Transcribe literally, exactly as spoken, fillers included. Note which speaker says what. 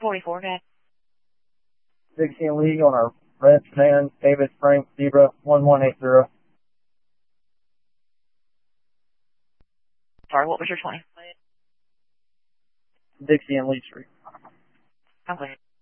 Speaker 1: forty-four, okay.
Speaker 2: Dixie and Lee on our red sedan, David Frank Zebra one one eight zero.
Speaker 1: Sorry, what was your twenty?
Speaker 2: Dixie and Lee Street.
Speaker 1: Okay.